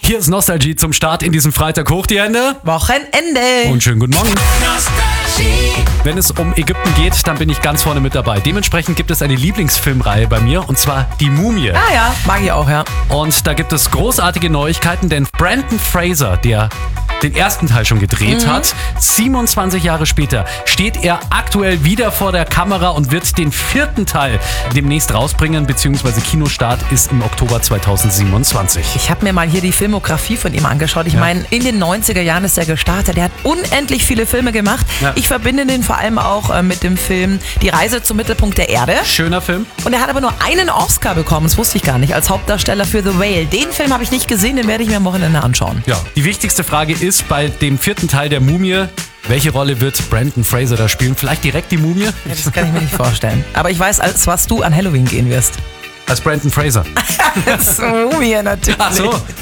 Hier ist Nostalgie zum Start in diesem Freitag. Hoch die Hände. Wochenende. Und schönen guten Morgen. Nostalgie. Wenn es um Ägypten geht, dann bin ich ganz vorne mit dabei. Dementsprechend gibt es eine Lieblingsfilmreihe bei mir, und zwar Die Mumie. Ah ja, mag ich auch, ja. Und da gibt es großartige Neuigkeiten, denn Brendan Fraser, der den ersten Teil schon gedreht hat, 27 Jahre später steht er aktuell wieder vor der Kamera und wird den vierten Teil demnächst rausbringen, beziehungsweise Kinostart ist im Oktober 2027. Ich habe mir mal hier die Filmografie von ihm angeschaut. Ich meine, in den 90er Jahren ist er gestartet. Er hat unendlich viele Filme gemacht. Ja. Ich verbinde den vor allem auch mit dem Film Die Reise zum Mittelpunkt der Erde. Schöner Film. Und er hat aber nur einen Oscar bekommen, das wusste ich gar nicht, als Hauptdarsteller für The Whale. Den Film habe ich nicht gesehen, den werde ich mir am Wochenende anschauen. Ja. Die wichtigste Frage ist bei dem vierten Teil der Mumie, welche Rolle wird Brendan Fraser da spielen? Vielleicht direkt die Mumie? Ja, das kann ich mir nicht vorstellen. Aber ich weiß, als was du an Halloween gehen wirst. Als Brendan Fraser. Das Mumie natürlich. Ach so.